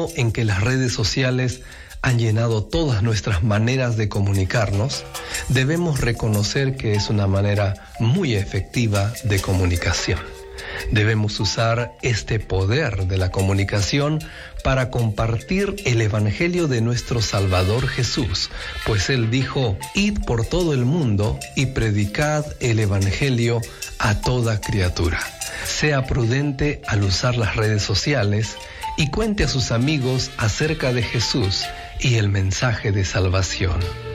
tiempo en que las redes sociales han llenado todas nuestras maneras de comunicarnos, debemos reconocer que es una manera muy efectiva de comunicación. Debemos usar este poder de la comunicación para compartir el Evangelio de nuestro Salvador Jesús, pues Él dijo: «Id por todo el mundo y predicad el Evangelio a toda criatura». Sea prudente al usar las redes sociales y cuente a sus amigos acerca de Jesús y el mensaje de salvación.